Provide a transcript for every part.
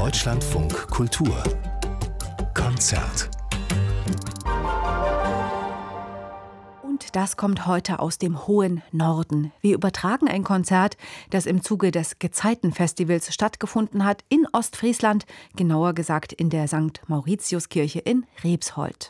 Deutschlandfunk Kultur Konzert. Und das kommt heute aus dem hohen Norden. Wir übertragen ein Konzert, das im Zuge des Gezeitenfestivals stattgefunden hat in Ostfriesland, genauer gesagt in der St. Mauritiuskirche in Rebshold.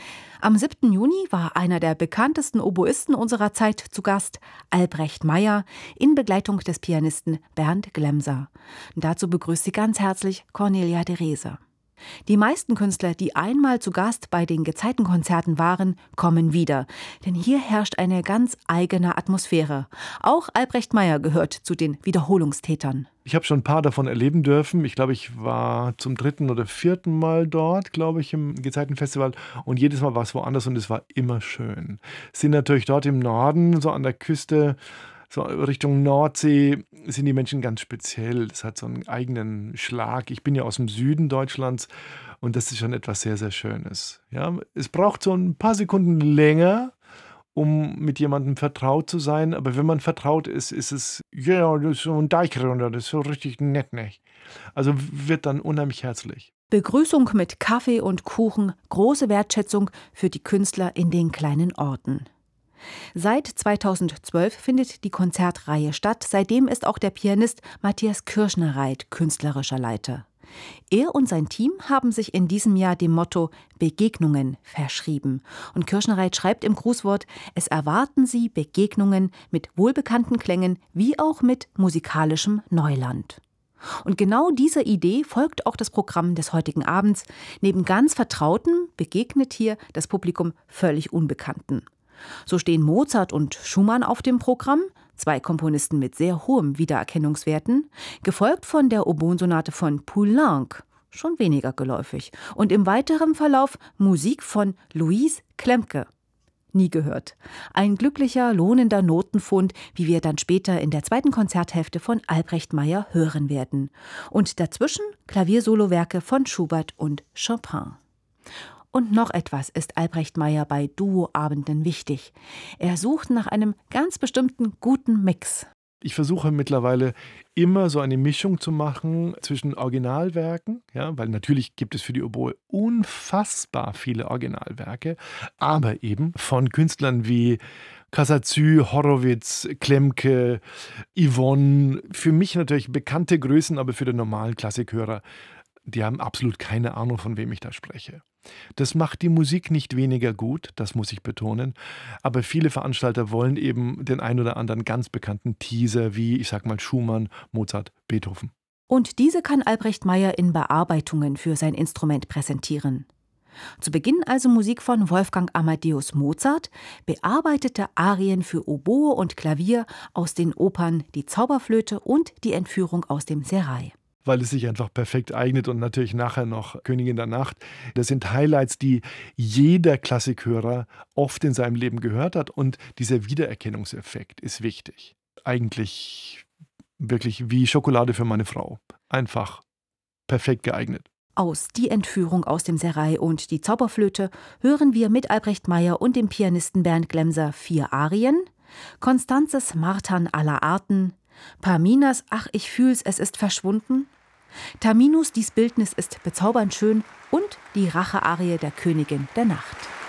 Am 7. Juni war einer der bekanntesten Oboisten unserer Zeit zu Gast, Albrecht Meyer, in Begleitung des Pianisten Bernd Glemser. Dazu begrüßt sie ganz herzlich Cornelia de Reese. Die meisten Künstler, die einmal zu Gast bei den Gezeitenkonzerten waren, kommen wieder. Denn hier herrscht eine ganz eigene Atmosphäre. Auch Albrecht Meyer gehört zu den Wiederholungstätern. Ich habe schon ein paar davon erleben dürfen. Ich glaube, ich war zum 3. oder 4. Mal dort, glaube ich, im Gezeitenfestival. Und jedes Mal war es woanders und es war immer schön. Sind natürlich dort im Norden, so an der Küste, so Richtung Nordsee, sind die Menschen ganz speziell. Das hat so einen eigenen Schlag. Ich bin ja aus dem Süden Deutschlands und das ist schon etwas sehr, sehr Schönes. Ja, es braucht so ein paar Sekunden länger, um mit jemandem vertraut zu sein. Aber wenn man vertraut ist, ist es, ja, das ist so ein Deich runter, das ist so richtig nett, nicht? Also wird dann unheimlich herzlich. Begrüßung mit Kaffee und Kuchen, große Wertschätzung für die Künstler in den kleinen Orten. Seit 2012 findet die Konzertreihe statt. Seitdem ist auch der Pianist Matthias Kirschnereit künstlerischer Leiter. Er und sein Team haben sich in diesem Jahr dem Motto Begegnungen verschrieben. Und Kirschnereit schreibt im Grußwort, es erwarten Sie Begegnungen mit wohlbekannten Klängen wie auch mit musikalischem Neuland. Und genau dieser Idee folgt auch das Programm des heutigen Abends. Neben ganz Vertrauten begegnet hier das Publikum völlig Unbekannten. So stehen Mozart und Schumann auf dem Programm, 2 Komponisten mit sehr hohem Wiedererkennungswerten, gefolgt von der Oboensonate von Poulenc, schon weniger geläufig, und im weiteren Verlauf Musik von Louise Klemke. Nie gehört. Ein glücklicher, lohnender Notenfund, wie wir dann später in der 2. Konzerthälfte von Albrecht Meyer hören werden. Und dazwischen Klaviersolowerke von Schubert und Chopin. Und noch etwas ist Albrecht Meyer bei Duoabenden wichtig. Er sucht nach einem ganz bestimmten guten Mix. Ich versuche mittlerweile immer so eine Mischung zu machen zwischen Originalwerken, ja, weil natürlich gibt es für die Oboe unfassbar viele Originalwerke, aber eben von Künstlern wie Cassazieu, Horowitz, Klemke, Yvonne, für mich natürlich bekannte Größen, aber für den normalen Klassikhörer, die haben absolut keine Ahnung, von wem ich da spreche. Das macht die Musik nicht weniger gut, das muss ich betonen, aber viele Veranstalter wollen eben den ein oder anderen ganz bekannten Teaser wie, ich sag mal, Schumann, Mozart, Beethoven. Und diese kann Albrecht Meyer in Bearbeitungen für sein Instrument präsentieren. Zu Beginn also Musik von Wolfgang Amadeus Mozart, bearbeitete Arien für Oboe und Klavier aus den Opern Die Zauberflöte und Die Entführung aus dem Serail. Weil es sich einfach perfekt eignet und natürlich nachher noch Königin der Nacht. Das sind Highlights, die jeder Klassikhörer oft in seinem Leben gehört hat und dieser Wiedererkennungseffekt ist wichtig. Eigentlich wirklich wie Schokolade für meine Frau. Einfach perfekt geeignet. Aus Die Entführung aus dem Serail und Die Zauberflöte hören wir mit Albrecht Meyer und dem Pianisten Bernd Glemser 4 Arien, Constanzes Martern aller Arten, Parminas Ach, ich fühl's, es ist verschwunden, Terminus, dies Bildnis ist bezaubernd schön und die Rachearie der Königin der Nacht.